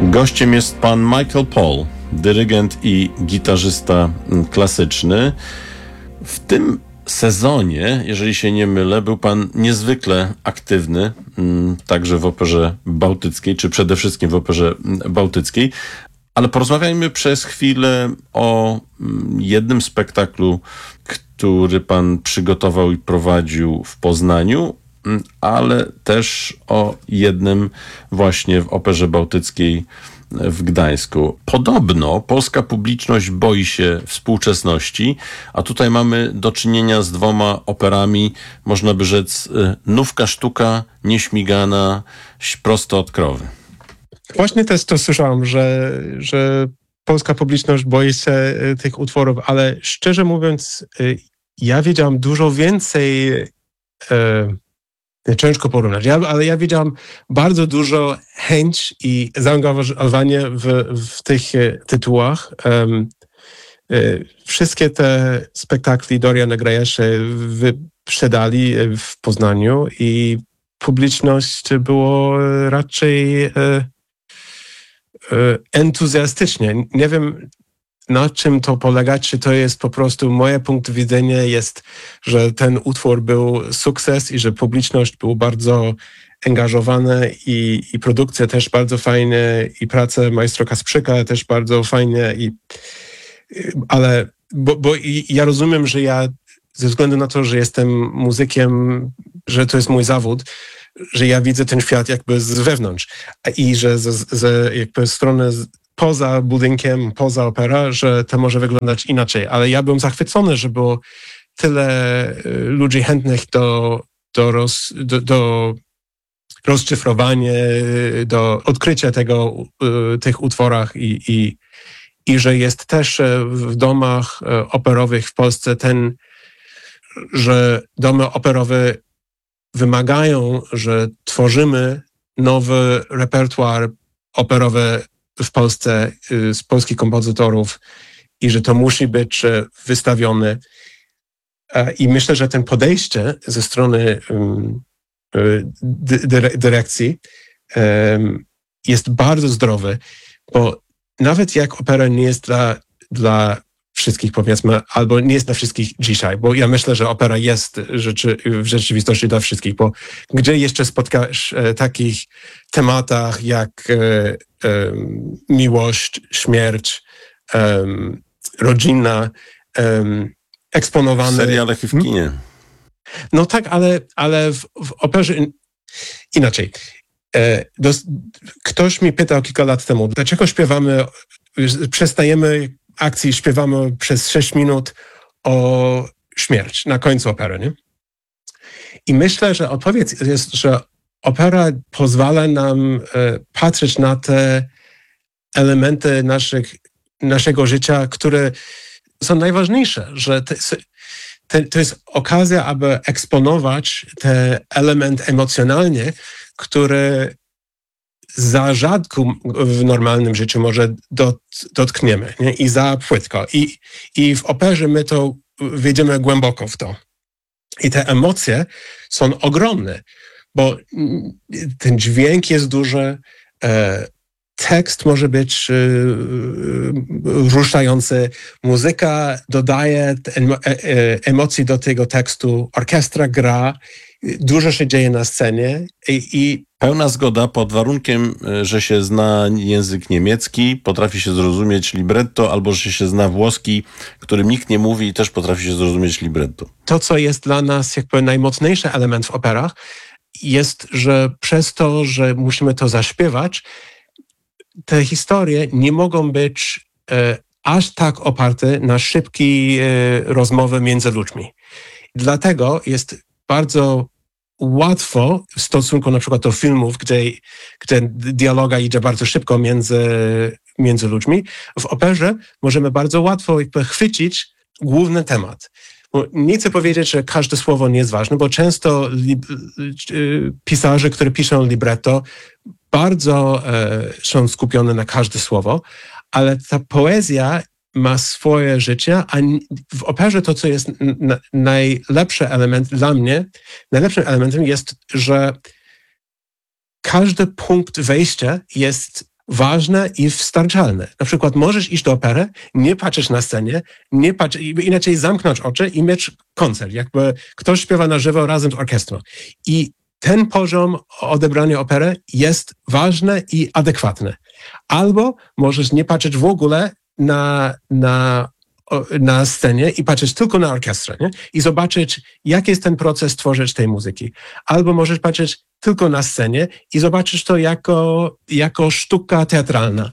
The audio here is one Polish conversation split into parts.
Gościem jest pan Michael Paul, dyrygent i gitarzysta klasyczny. W tym sezonie, jeżeli się nie mylę, był pan niezwykle aktywny, także w Operze Bałtyckiej, czy przede wszystkim w Operze Bałtyckiej. Ale porozmawiajmy przez chwilę o jednym spektaklu, który pan przygotował i prowadził w Poznaniu, ale też o jednym właśnie w Operze Bałtyckiej w Gdańsku. Podobno polska publiczność boi się współczesności, a tutaj mamy do czynienia z dwoma operami, można by rzec, nówka sztuka, nieśmigana, prosto od krowy. Właśnie też to słyszałem, że polska publiczność boi się tych utworów, ale szczerze mówiąc, ja wiedziałam dużo więcej, ciężko porównać, ale ja widziałam bardzo dużo chęć i zaangażowanie w tych tytułach. Wszystkie te spektakli Doriana Grajeszy wyprzedali w Poznaniu i publiczność było raczej entuzjastycznie. Nie wiem, na czym to polega, czy to jest po prostu moje punkt widzenia jest, że ten utwór był sukces i że publiczność była bardzo angażowana i produkcja też bardzo fajna i praca majstra Kasprzyka też bardzo fajnie. Ale ja rozumiem, że ja ze względu na to, że jestem muzykiem, że to jest mój zawód, że ja widzę ten świat jakby z wewnątrz i że jakby strony poza budynkiem, poza opera, że to może wyglądać inaczej. Ale ja byłem zachwycony, że było tyle ludzi chętnych do rozszyfrowania, do odkrycia tych utworach i że jest też w domach operowych w Polsce że domy operowe wymagają, że tworzymy nowy repertuar operowy w Polsce z polskich kompozytorów i że to musi być wystawione. I myślę, że ten podejście ze strony dyrekcji jest bardzo zdrowy, bo nawet jak opera nie jest dla wszystkich, powiedzmy, albo nie jest dla wszystkich dzisiaj, bo ja myślę, że opera jest w rzeczywistości dla wszystkich, bo gdzie jeszcze spotkasz takich tematach jak miłość, śmierć, rodzina, eksponowane... W serialach i w kinie. No tak, ale w operze inaczej. Ktoś mi pytał kilka lat temu, dlaczego przestajemy akcji, śpiewamy przez 6 minut o śmierć na końcu opery, nie? I myślę, że odpowiedź jest, że opera pozwala nam patrzeć na te elementy naszego życia, które są najważniejsze, że to jest okazja, aby eksponować ten element emocjonalny, który za rzadko w normalnym życiu może dotkniemy, nie? I za płytko. I w operze my to wejdziemy głęboko w to. I te emocje są ogromne, bo ten dźwięk jest duży, tekst może być ruszający, muzyka dodaje emocji do tego tekstu, orkiestra gra, dużo się dzieje na scenie i pełna zgoda pod warunkiem, że się zna język niemiecki, potrafi się zrozumieć libretto, albo że się zna włoski, którym nikt nie mówi i też potrafi się zrozumieć libretto. To, co jest dla nas jakby najmocniejszy element w operach, jest, że przez to, że musimy to zaśpiewać, te historie nie mogą być aż tak oparte na szybkiej rozmowy między ludźmi. Dlatego jest bardzo łatwo w stosunku na przykład do filmów, gdzie dialoga idzie bardzo szybko między ludźmi. W operze możemy bardzo łatwo jakby chwycić główny temat. Bo nie chcę powiedzieć, że każde słowo nie jest ważne, bo często pisarze, którzy piszą libretto, bardzo są skupione na każde słowo, ale ta poezja ma swoje życie, a w operze to, co jest najlepszy element dla mnie, najlepszym elementem jest, że każdy punkt wejścia jest ważne i wystarczalne. Na przykład możesz iść do opery, nie patrzeć na scenie, inaczej zamknąć oczy i mieć koncert, jakby ktoś śpiewa na żywo razem z orkiestrą. I ten poziom odebrania opery jest ważny i adekwatny. Albo możesz nie patrzeć w ogóle na scenie i patrzeć tylko na orkiestrę, nie? I zobaczyć, jaki jest ten proces tworzyć tej muzyki. Albo możesz patrzeć tylko na scenie i zobaczyć to jako sztuka teatralna,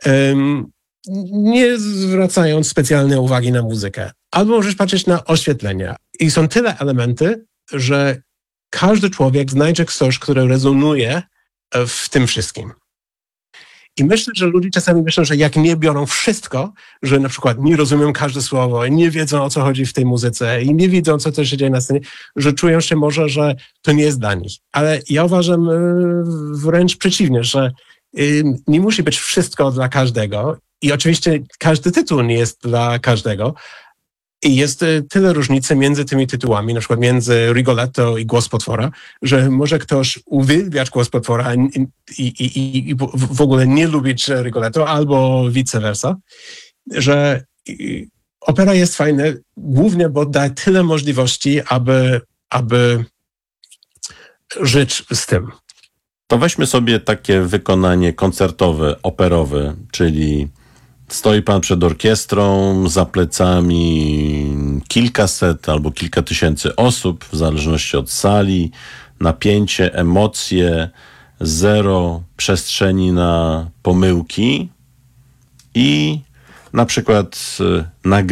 nie zwracając specjalnej uwagi na muzykę. Albo możesz patrzeć na oświetlenie. I są tyle elementy, że każdy człowiek znajdzie coś, które rezonuje w tym wszystkim. I myślę, że ludzie czasami myślą, że jak nie biorą wszystko, że na przykład nie rozumieją każde słowo, nie wiedzą, o co chodzi w tej muzyce i nie widzą, co też się dzieje na scenie, że czują się może, że to nie jest dla nich. Ale ja uważam wręcz przeciwnie, że nie musi być wszystko dla każdego i oczywiście każdy tytuł nie jest dla każdego. I jest tyle różnicy między tymi tytułami, na przykład między Rigoletto i Głos Potwora, że może ktoś uwielbiać Głos Potwora i w ogóle nie lubić Rigoletto, albo vice versa, że opera jest fajna głównie, bo daje tyle możliwości, aby żyć z tym. To weźmy sobie takie wykonanie koncertowe, operowe, czyli stoi pan przed orkiestrą, za plecami kilkaset albo kilka tysięcy osób, w zależności od sali, napięcie, emocje, zero przestrzeni na pomyłki i na przykład nagranie